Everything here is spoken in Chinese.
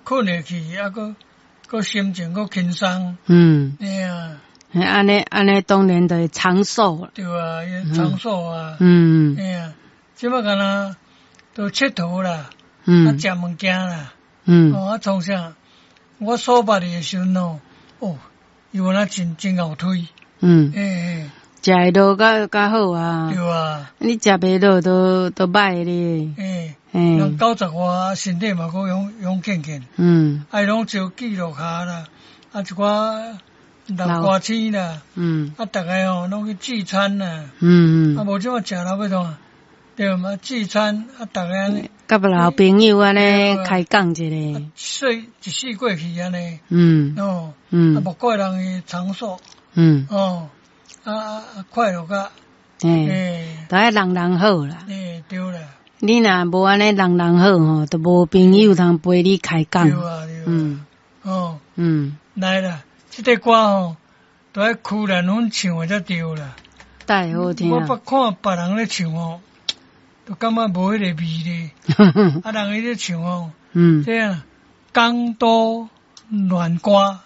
困下去，个心情个轻松。哎呀， 安尼当然就会长寿了。 对啊，长寿啊。哎呀，即摆干那都佚佗啦，食物件啦。从啥？我所捌的时阵有那真后推。 食会落较好啊。 对啊。 你食袂落都歹咧。 人90外身体嘛阁勇健健。拢招记录下啦，一寡老歌星啦。逐个拢去聚餐啦。无即摆食老要创，对嘛？聚餐逐个甲老朋友安尼开讲一下。一世过去安尼。无怪人会长寿。快乐甲。 都爱人好啦。 对啦。 你若无安尼人好吼，都无朋友通陪你开讲。 对啊。来啦，这个歌都爱曲兰阮唱的才对啦。 太好听。 我看别人咧唱都感觉无迄个味咧。人伊咧唱这样江都暖歌。